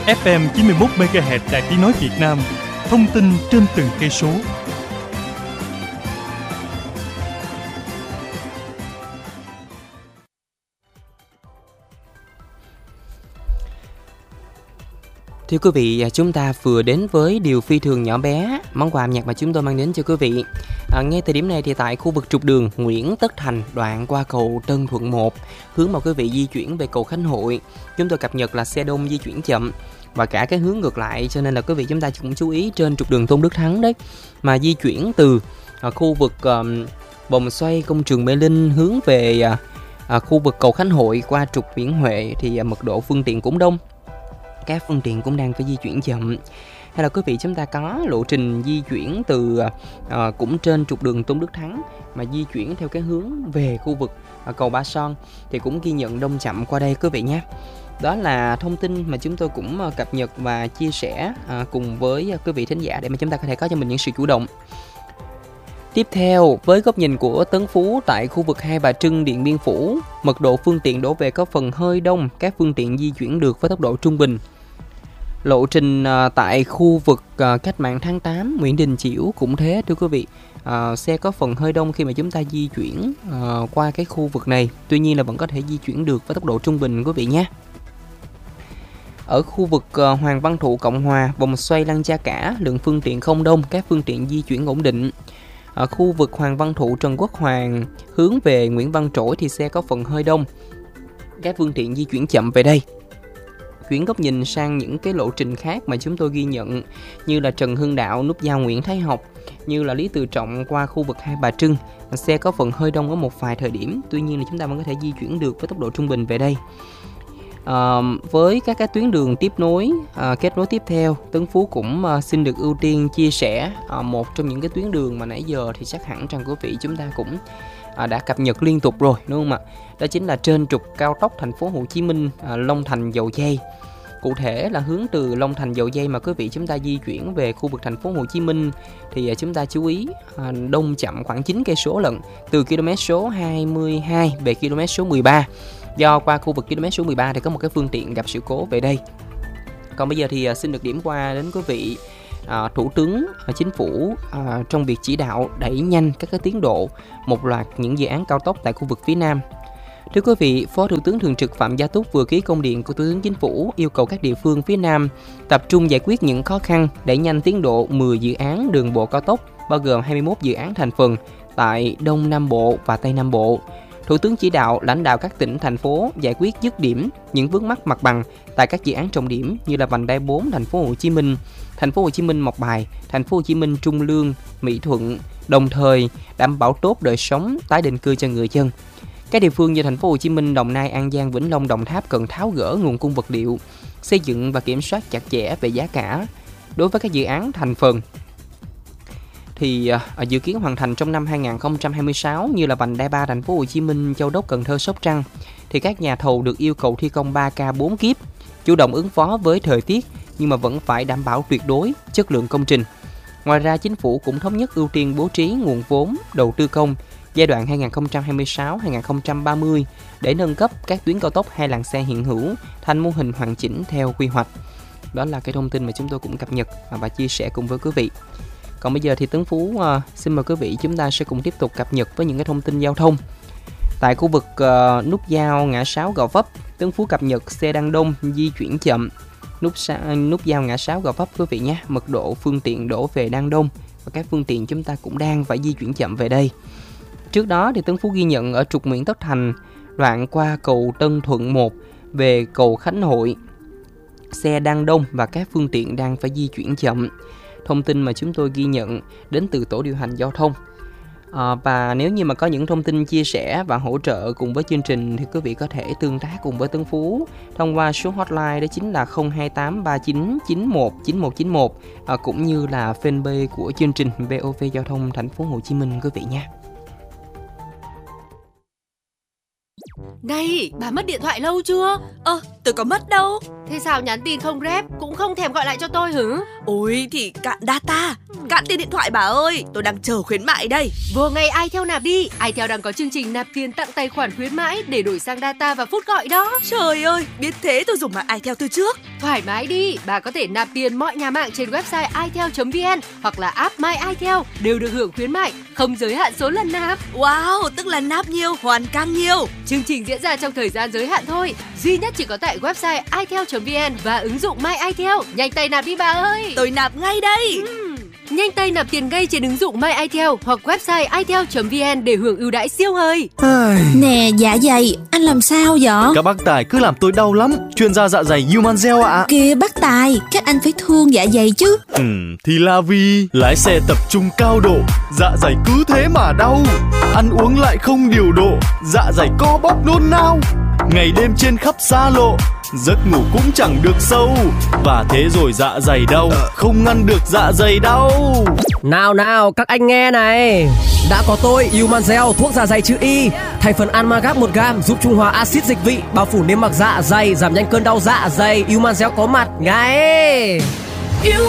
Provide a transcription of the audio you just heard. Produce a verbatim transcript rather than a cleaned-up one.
ép em chín mươi mốt mê ga héc Đài Tiếng nói Việt Nam. Thông tin trên từng cây số. Thưa quý vị, chúng ta vừa đến với điều phi thường nhỏ bé, món quà âm nhạc mà chúng tôi mang đến cho quý vị. À, ngay thời điểm này thì tại khu vực trục đường Nguyễn Tất Thành, đoạn qua cầu Tân Thuận một, hướng mà quý vị di chuyển về cầu Khánh Hội, chúng tôi cập nhật là xe đông di chuyển chậm và cả cái hướng ngược lại, cho nên là quý vị chúng ta cũng chú ý trên trục đường Tôn Đức Thắng đấy, mà di chuyển từ à, khu vực à, vòng xoay công trường Mê Linh hướng về à, à, khu vực cầu Khánh Hội qua trục Nguyễn Huệ thì à, mật độ phương tiện cũng đông. Các phương tiện cũng đang phải di chuyển chậm. Hay là quý vị chúng ta có lộ trình di chuyển từ à, cũng trên trục đường Tôn Đức Thắng mà di chuyển theo cái hướng về khu vực à, cầu Ba Son thì cũng ghi nhận đông chậm qua đây quý vị nhé. Đó là thông tin mà chúng tôi cũng à, cập nhật và chia sẻ à, cùng với à, quý vị thính giả để mà chúng ta có thể có cho mình những sự chủ động. Tiếp theo, với góc nhìn của Tấn Phú tại khu vực Hai Bà Trưng, Điện Biên Phủ, mật độ phương tiện đổ về có phần hơi đông, các phương tiện di chuyển được với tốc độ trung bình. Lộ trình à, tại khu vực à, Cách Mạng tháng tám, Nguyễn Đình Chiểu cũng thế thưa quý vị. À, xe có phần hơi đông khi mà chúng ta di chuyển à, qua cái khu vực này. Tuy nhiên là vẫn có thể di chuyển được với tốc độ trung bình quý vị nhé. Ở khu vực à, Hoàng Văn Thụ, Cộng Hòa, vòng xoay Lăng Cha Cả, lượng phương tiện không đông, các phương tiện di chuyển ổn định. Ở khu vực Hoàng Văn Thụ, Trần Quốc Hoàng hướng về Nguyễn Văn Trỗi thì xe có phần hơi đông, các phương tiện di chuyển chậm về đây. Chuyển góc nhìn sang những cái lộ trình khác mà chúng tôi ghi nhận như là Trần Hưng Đạo, nút giao Nguyễn Thái Học, như là Lý Tự Trọng qua khu vực Hai Bà Trưng, xe có phần hơi đông ở một vài thời điểm, tuy nhiên là chúng ta vẫn có thể di chuyển được với tốc độ trung bình về đây. À, với các cái tuyến đường tiếp nối à, kết nối tiếp theo, Tấn Phú cũng à, xin được ưu tiên chia sẻ à, một trong những cái tuyến đường mà nãy giờ thì chắc hẳn rằng quý vị chúng ta cũng à, đã cập nhật liên tục rồi, đúng không ạ? Đó chính là trên trục cao tốc thành phố Hồ Chí Minh, à, Long Thành, Dầu Giây. Cụ thể là hướng từ Long Thành, Dầu Giây mà quý vị chúng ta di chuyển về khu vực thành phố Hồ Chí Minh thì à, chúng ta chú ý à, đông chậm khoảng chín cây số lận, từ km số hai mươi hai về km số mười ba. Do qua khu vực km số mười ba thì có một cái phương tiện gặp sự cố về đây. Còn bây giờ thì à, xin được điểm qua đến quý vị à, Thủ tướng à, Chính phủ à, trong việc chỉ đạo đẩy nhanh các cái tiến độ một loạt những dự án cao tốc tại khu vực phía Nam. Thưa quý vị, Phó Thủ tướng Thường trực Phạm Gia Túc vừa ký công điện của Thủ tướng Chính phủ yêu cầu các địa phương phía Nam tập trung giải quyết những khó khăn, đẩy nhanh tiến độ mười dự án đường bộ cao tốc, bao gồm hai mươi mốt dự án thành phần tại Đông Nam Bộ và Tây Nam Bộ. Thủ tướng chỉ đạo lãnh đạo các tỉnh, thành phố giải quyết dứt điểm những vướng mắc mặt bằng tại các dự án trọng điểm như là vành đai bốn thành phố Hồ Chí Minh, thành phố Hồ Chí Minh Mộc Bài, thành phố Hồ Chí Minh Trung Lương, Mỹ Thuận, đồng thời đảm bảo tốt đời sống tái định cư cho người dân. Các địa phương như thành phố Hồ Chí Minh, Đồng Nai, An Giang, Vĩnh Long, Đồng Tháp cần tháo gỡ nguồn cung vật liệu, xây dựng và kiểm soát chặt chẽ về giá cả. Đối với các dự án thành phần thì uh, dự kiến hoàn thành trong năm hai không hai sáu như là vành đai ba thành phố Hồ Chí Minh, Châu Đốc, Cần Thơ, Sóc Trăng thì các nhà thầu được yêu cầu thi công ba K bốn kiếp, chủ động ứng phó với thời tiết nhưng mà vẫn phải đảm bảo tuyệt đối chất lượng công trình. Ngoài ra, Chính phủ cũng thống nhất ưu tiên bố trí nguồn vốn đầu tư công giai đoạn hai không hai sáu đến hai không ba mươi để nâng cấp các tuyến cao tốc hai làn xe hiện hữu thành mô hình hoàn chỉnh theo quy hoạch. Đó là cái thông tin mà chúng tôi cũng cập nhật và chia sẻ cùng với quý vị. Còn bây giờ thì Tấn Phú uh, xin mời quý vị chúng ta sẽ cùng tiếp tục cập nhật với những cái thông tin giao thông. Tại khu vực uh, nút giao ngã sáu Gò Vấp, Tấn Phú cập nhật xe đang đông di chuyển chậm. Nút, sa, nút giao ngã sáu Gò Vấp quý vị nhé, mật độ phương tiện đổ về đang đông và các phương tiện chúng ta cũng đang phải di chuyển chậm về đây. Trước đó thì Tấn Phú ghi nhận ở trục Nguyễn Tất Thành, đoạn qua cầu Tân Thuận một về cầu Khánh Hội, xe đang đông và các phương tiện đang phải di chuyển chậm. Thông tin mà chúng tôi ghi nhận đến từ tổ điều hành giao thông. À, và nếu như mà có những thông tin chia sẻ và hỗ trợ cùng với chương trình thì quý vị có thể tương tác cùng với Tấn Phú thông qua số hotline đó chính là không hai tám ba chín chín một chín một chín một, à, cũng như là fanpage của chương trình vê o vê Giao thông Thành phố Hồ Chí Minh quý vị nha. Này, bà mất điện thoại lâu chưa? Ơ, tôi có mất đâu. Thế sao nhắn tin không rep, cũng không thèm gọi lại cho tôi hử? Ôi, thì cạn data. cạn tiền điện thoại bà ơi. Tôi đang chờ khuyến mại đây. Vô ngay iTel nạp đi. iTel đang có chương trình nạp tiền tặng tài khoản khuyến mãi để đổi sang data và phút gọi đó. Trời ơi, biết thế tôi dùng mạng iTel từ trước. Thoải mái đi, bà có thể nạp tiền mọi nhà mạng trên website itel chấm vn hoặc là app My iTel đều được hưởng khuyến mại, không giới hạn số lần nạp. Wow, tức là nạp nhiều hoàn càng nhiều. Chương trình diễn ra trong thời gian giới hạn thôi, duy nhất chỉ có tại website itel chấm vn và ứng dụng My iTel. Nhanh tay nạp đi bà ơi. Tôi nạp ngay đây. uhm. Nhanh tay nạp tiền ngay trên ứng dụng My iTel hoặc website itel chấm vn để hưởng ưu đãi siêu hời. Nè dạ dày, anh làm sao vậy? Các bác tài cứ làm tôi đau lắm. Chuyên gia dạ dày Human Gel ạ. Kìa bác Tài, các anh phải thương dạ dày chứ. Ừ, thì là vì lái xe tập trung cao độ, dạ dày cứ thế mà đau. Ăn uống lại không điều độ, dạ dày co bóp nôn nao. Ngày đêm trên khắp xa lộ, giấc ngủ cũng chẳng được sâu. Và thế rồi dạ dày đau, không ngăn được dạ dày đau. Nào nào các anh nghe này, đã có tôi Human Gel thuốc dạ dày chữ Y. Thành phần Almagap một gam giúp trung hòa axit dịch vị, bao phủ niêm mạc dạ dày, giảm nhanh cơn đau dạ dày. Human Gel có mặt ngay.